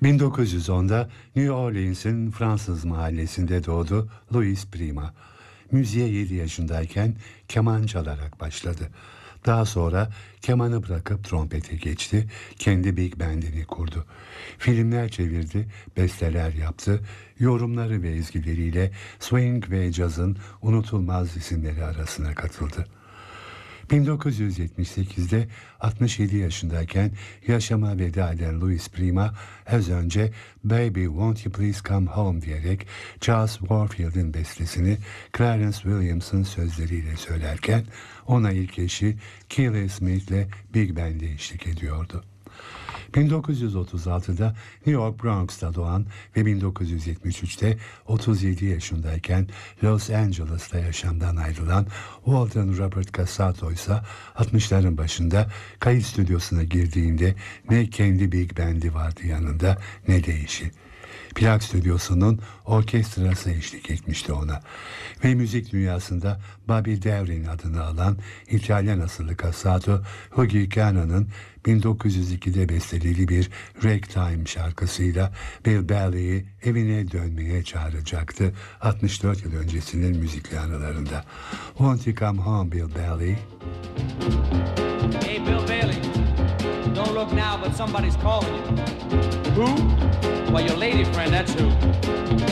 1910'da New Orleans'in Fransız mahallesinde doğdu Louis Prima. Müziğe 7 yaşındayken keman çalarak başladı. Daha sonra kemanı bırakıp trompete geçti, kendi big bandini kurdu. Filmler çevirdi, besteler yaptı, yorumları ve ezgileriyle swing ve cazın unutulmaz isimleri arasına katıldı. 1978'de 67 yaşındayken yaşama veda eden Louis Prima az önce "Baby Won't You Please Come Home" diyerek Charles Warfield'in bestesini Clarence Williams'ın sözleriyle söylerken ona ilk eşi Keely Smith'le Big Band'e eşlik ediyordu. 1936'da New York Bronx'ta doğan ve 1973'te 37 yaşındayken Los Angeles'ta yaşamdan ayrılan Walton Robert Cassato ise 60'ların başında kayıt stüdyosuna girdiğinde ne kendi big band'i vardı yanında ne de eşi. Plak stüdyosunun orkestrası eşlik etmişti ona. Ve müzik dünyasında Bobby Darin adını alan İtalyan asıllı Cassato, Hughie Cannon'ın 1902'de bestelediği bir ragtime şarkısıyla Bill Bailey'i evine dönmeye çağıracaktı 64 yıl öncesinin müzikli anılarında. Won't you come home, Bill Bailey? Hey, Bill Bailey, don't look now, but somebody's calling you. Who? Well, your lady friend, that's who.